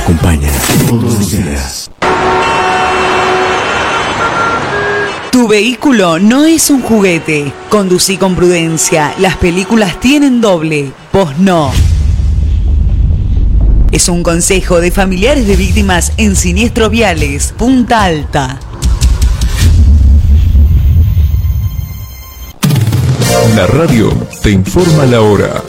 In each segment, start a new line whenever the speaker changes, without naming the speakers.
acompaña todos los días.
Tu vehículo no es un juguete. Conducí con prudencia. Las películas tienen doble. Vos no. Es un consejo de familiares de víctimas en siniestros viales. Punta Alta.
La radio te informa la hora.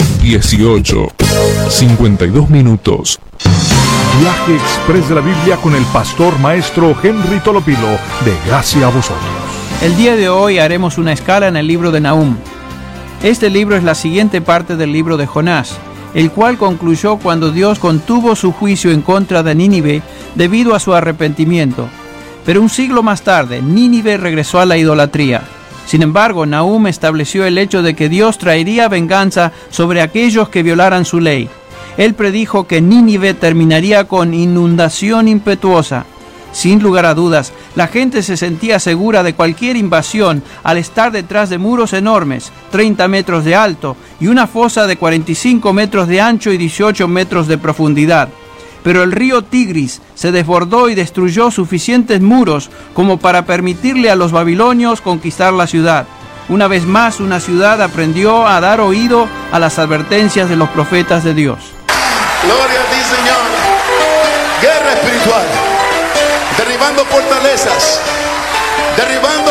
18:52 minutos.
Viaje Express de la Biblia con el pastor maestro Henry Tolopilo, de Gracia a Vosotros.
El día de hoy haremos una escala en el libro de Nahum. Este libro es la siguiente parte del libro de Jonás, el cual concluyó cuando Dios contuvo su juicio en contra de Nínive debido a su arrepentimiento. Pero un siglo más tarde, Nínive regresó a la idolatría. Sin embargo, Nahum estableció el hecho de que Dios traería venganza sobre aquellos que violaran su ley. Él predijo que Nínive terminaría con inundación impetuosa. Sin lugar a dudas, la gente se sentía segura de cualquier invasión al estar detrás de muros enormes, 30 metros de alto, y una fosa de 45 metros de ancho y 18 metros de profundidad. Pero el río Tigris se desbordó y destruyó suficientes muros como para permitirle a los babilonios conquistar la ciudad. Una vez más, una ciudad aprendió a dar oído a las advertencias de los profetas de Dios.
Gloria a ti, Señor. Guerra espiritual. Derribando fortalezas. Derribando